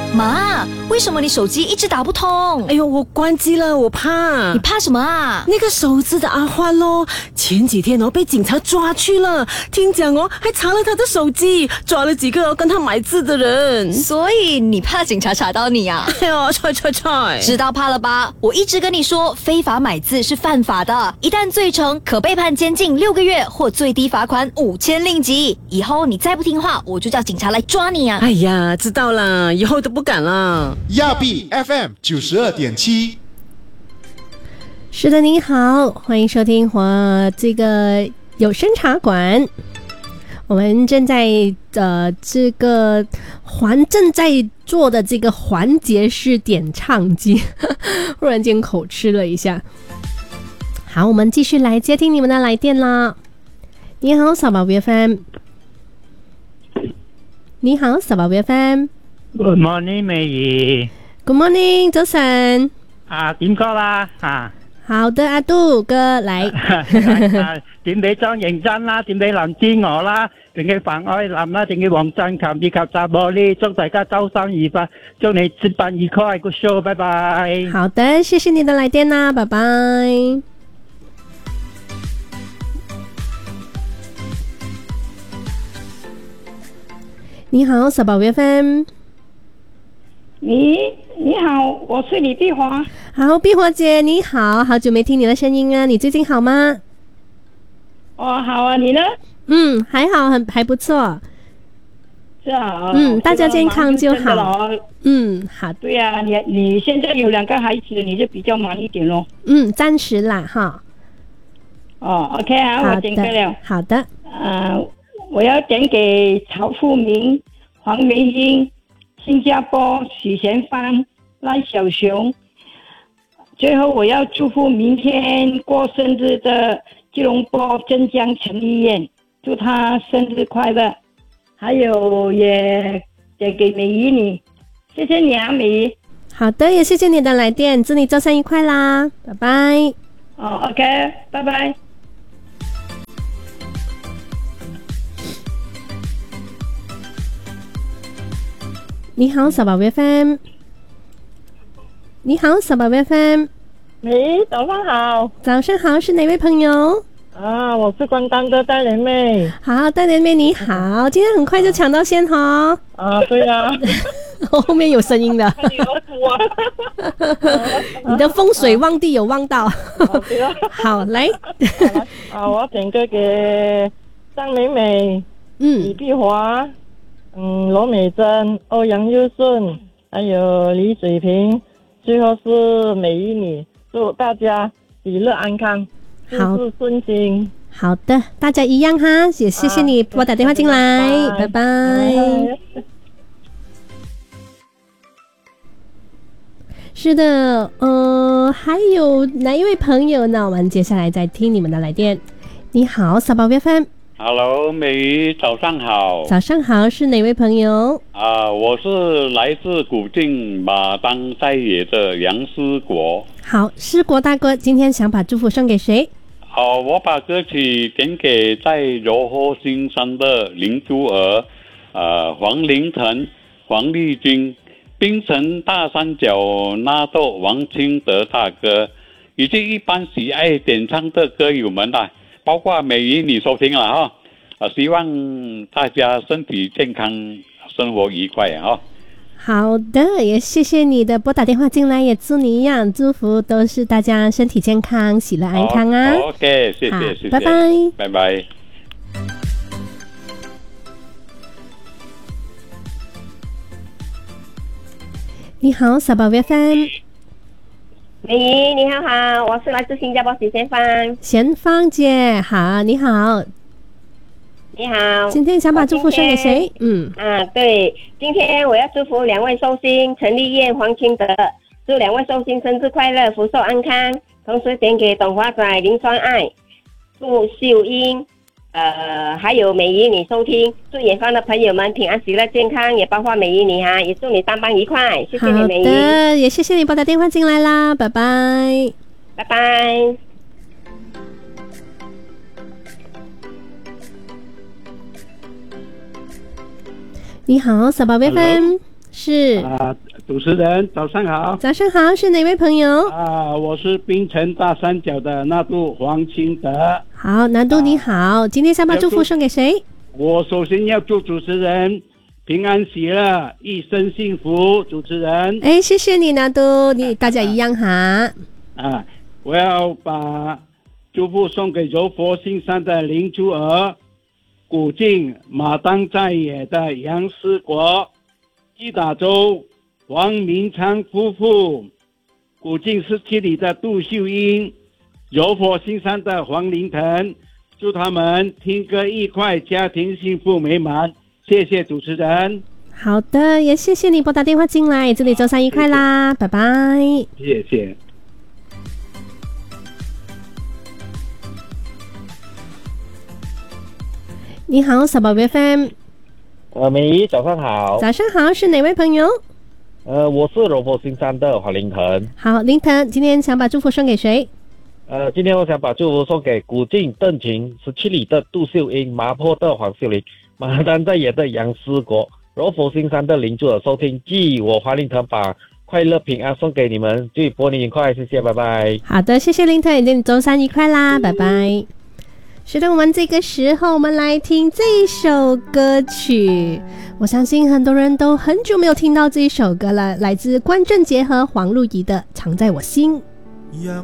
妈，为什么你手机一直打不通？ 哎呦，我关机了，我怕。 你怕什么啊？ 那个手指的阿欢咯，前几天被警察抓去了，听讲还查了他的手机，抓了几个跟他买字的人。 所以你怕警察查到你啊？ 哎呦，踹！ 知道怕了吧？我一直跟你说，非法买字是犯法的，一旦罪成，可被判监禁6个月或最低罚款5000令吉。以后你再不听话，我就叫警察来抓你啊！ 哎呀，知道了，以后都不敢了。 亚碧 FM 92.7。 是的，您好，欢迎收听这个有声茶馆。我们正在正在做的这个环节是点唱机，忽然间口吃了一下。好，我们继续来接听你们的来电啦。你好，小宝贝 FM。你好，小宝贝 FM。Good morning， 美儀。 Good morning， 早晨。 點歌啦？ 好的，阿杜哥來。 點俾張認真啦，點俾林之我啦，點俾范愛林啦，點俾黃振琴以及扎玻璃，祝大家周生愉快，祝你節辦愉快，Good show，拜拜。 好的，謝謝你的來電啦，拜拜。你好，小寶貝 FM。 你好，我是李碧華。 好，碧華姐你好，好久沒聽你的聲音啊，你最近好嗎？ 哦，好啊，你呢？ 還好，還不錯。 是啊， 大家健康就好。好。 對啊，你現在有2個孩子，你就比較忙一點咯。 暫時啦，哈。 哦 ，OK 啊，我點歌了。 好的。 我要點給曹富明、黃梅英、新加坡、許賢芳、賴小雄。最後我要祝福明天過生日的吉隆坡鎮江陳麗燕，祝她生日快樂。還有也給美儀你，謝謝你啊，美儀。 好的，也謝謝你的來電，祝你周生愉快啦，拜拜。 OK， 拜拜。 你好，小寶貝 FM。你好，小寶貝 FM。 早上好。 早上好，是哪位朋友？ 我是關丹的戴蓮妹。 好，戴蓮妹你好，今天很快就搶到先哈。 對啊。 後面有聲音的。你的風水旺地有旺到。好，來。 我點歌給張美美、李碧華、羅美珍、歐陽佑順，還有李水平，最後是美儀你，祝大家喜樂安康，事事順心。 好的，大家一樣哈，也謝謝你撥打電話進來，拜拜。是的，還有哪一位朋友呢？我們接下來再聽你們的來電。你好，小寶貝 FM。Hello， 美儀，早上好。 早上好，是哪位朋友？ 我是來自古晉馬當賽野的楊思國。 好，思國大哥，今天想把祝福送給誰？ 我把歌曲點給在柔和新山的林珠兒、黃凌騰、黃麗君、檳城大三角納豆王清德大哥，以及一般喜愛點唱的歌友們啦。包括美儀你收聽了哈，希望大家身體健康，生活愉快哈。 好的，也謝謝你的撥打電話進來，也祝你一樣，祝福都是大家身體健康，喜樂安康啊。 OK， 謝謝， 拜拜， 拜拜。 你好，小寶貝 FM。 美儀你好好，我是來自新加坡許賢芳。 賢芳姐好，你好。 你好， 今天想把祝福送給誰？ 對，今天我要祝福2位壽星陳麗燕、黃清德，祝2位壽星生日快樂，福壽安康。同時點給董華仔、林雙愛、祝秀英，還有美儀你收聽，祝遠方的朋友們平安喜樂健康，也包括美儀你哈，也祝你上班愉快，謝謝你美儀。 好的，也謝謝你撥打電話進來啦，拜拜。 拜拜。 你好，小寶貝 FM。 是主持人早上好。 早上好，是哪位朋友？ 我是槟城大三角的纳度黄清德。 好，南都你好，今天想把祝福送给谁？ 我首先要祝主持人平安喜乐，一生幸福。主持人， 谢谢你，南都，大家一样哈。 我要把祝福送给柔佛新山的林珠儿，古晋马当在野的杨思国，基达州王明昌夫妇，古晋17里的杜秀英，柔佛新山的黄林腾，祝他们听歌愉快，家庭幸福美满。谢谢主持人。 好的，也谢谢你拨打电话进来，祝你周三愉快啦，拜拜。 谢谢。 你好，48 FM。 美仪，早上好。 早上好，是哪位朋友？ 我是柔佛新山的黄林腾。 好，林腾，今天想把祝福送给谁？ 今天我想把祝福送给古晋邓晴，17里的杜秀英，麻坡的黄秀玲，马丹在野的杨思国，柔佛新山的林珠儿收听，继我黄林腾把快乐平安送给你们，祝你播年愉快，谢谢，拜拜。 好的，谢谢林腾，祝你周三愉快啦，拜拜。是的，我们这个时候我们来听这首歌曲，我相信很多人都很久没有听到这一首歌了，来自关正杰和黄露仪的《藏在我心》。